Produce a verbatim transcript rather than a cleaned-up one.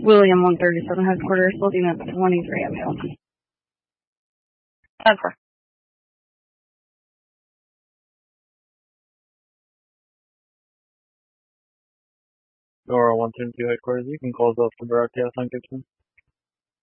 William one thirty-seven headquarters, looking at twenty-three Avenue. That's correct. Nora one seventy-two headquarters, you can close off the broadcast on Gibson.